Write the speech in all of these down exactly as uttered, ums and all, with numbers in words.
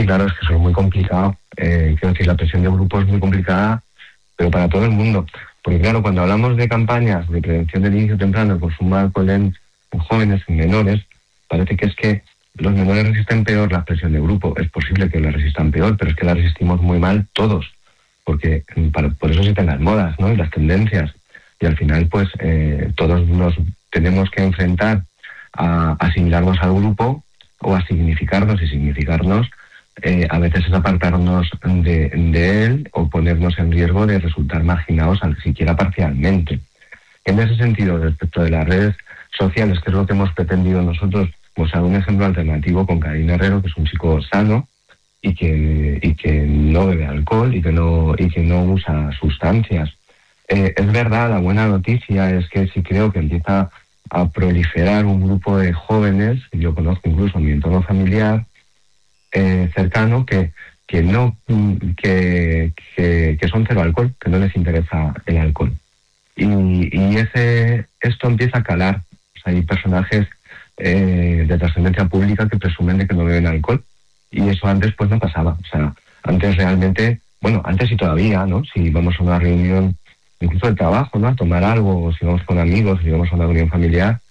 claro, es que eso es muy complicado. Eh, quiero decir, la presión de grupo es muy complicada, pero para todo el mundo. Porque claro, cuando hablamos de campañas de prevención del inicio temprano del consumo de alcohol en, en jóvenes, en menores, parece que es que los menores resisten peor la presión de grupo. Es posible que la resistan peor, pero es que la resistimos muy mal todos, porque para, por eso existen las modas, ¿no? Y las tendencias. Y al final, pues, eh, todos nos tenemos que enfrentar a asimilarnos al grupo o a significarnos, y significarnos eh, a veces es apartarnos de, de él o ponernos en riesgo de resultar marginados, al siquiera parcialmente. En ese sentido, respecto de las redes sociales, que es lo que hemos pretendido nosotros, pues a un ejemplo alternativo con Karim Herrero, que es un chico sano y que y que no bebe alcohol y que no y que no usa sustancias. Eh, es verdad, la buena noticia es que sí creo que empieza a proliferar un grupo de jóvenes, yo conozco incluso en mi entorno familiar eh, cercano, que que no que, que que son cero alcohol, que no les interesa el alcohol. Y, y ese esto empieza a calar. O sea, hay personajes eh, de trascendencia pública que presumen de que no beben alcohol, y eso antes pues no pasaba. O sea, antes realmente, bueno, antes y todavía, ¿no? Si vamos a una reunión, incluso de trabajo, ¿no? A tomar algo, o si vamos con amigos, si vamos a una reunión familiar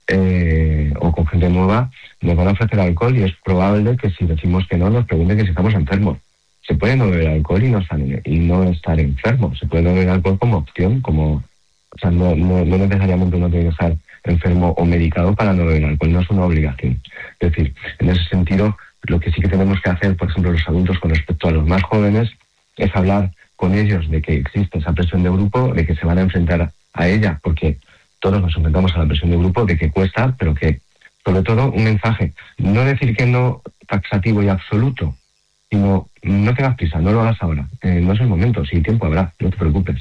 eh, o con gente nueva, nos van a ofrecer alcohol, y es probable que si decimos que no, nos pregunten que si estamos enfermos. Se puede no beber alcohol y no estar, y no estar enfermo. Se puede no beber alcohol como opción, como, o sea, no, no, no necesariamente uno tiene que estar enfermo o medicado para no beber alcohol, no es una obligación. Es decir, en ese sentido, lo que sí que tenemos que hacer, por ejemplo, los adultos con respecto a los más jóvenes, es hablar con ellos de que existe esa presión de grupo, de que se van a enfrentar a ella, porque todos nos enfrentamos a la presión de grupo, de que cuesta, pero que, sobre todo, un mensaje, no decir que no taxativo y absoluto, sino no tengas prisa, no lo hagas ahora, eh, no es el momento, sí, tiempo habrá, no te preocupes.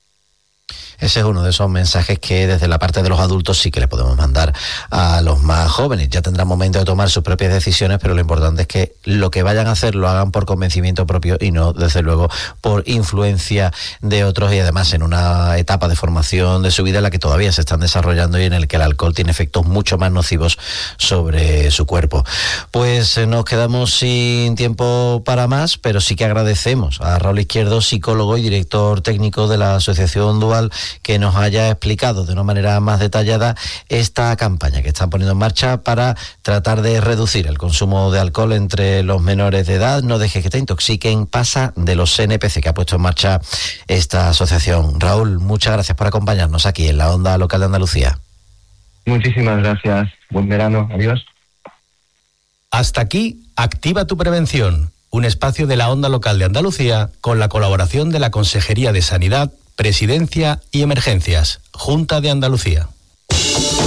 Ese es uno de esos mensajes que desde la parte de los adultos sí que le podemos mandar a los más jóvenes. Ya tendrán momento de tomar sus propias decisiones, pero lo importante es que lo que vayan a hacer lo hagan por convencimiento propio y no, desde luego, por influencia de otros, y además en una etapa de formación de su vida en la que todavía se están desarrollando y en el que el alcohol tiene efectos mucho más nocivos sobre su cuerpo. Pues eh, nos quedamos sin tiempo para más, pero sí que agradecemos a Raúl Izquierdo, psicólogo y director técnico de la Asociación Dual, que nos haya explicado de una manera más detallada esta campaña que están poniendo en marcha para tratar de reducir el consumo de alcohol entre los menores de edad. No dejes que te intoxiquen, pasa de los N P C que ha puesto en marcha esta asociación. Raúl, muchas gracias por acompañarnos aquí en la Onda Local de Andalucía. Muchísimas gracias. Buen verano. Adiós. Hasta aquí, Activa tu Prevención, un espacio de la Onda Local de Andalucía con la colaboración de la Consejería de Sanidad, Presidencia y Emergencias, Junta de Andalucía.